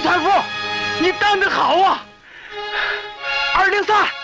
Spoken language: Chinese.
团副，你当的好啊！203。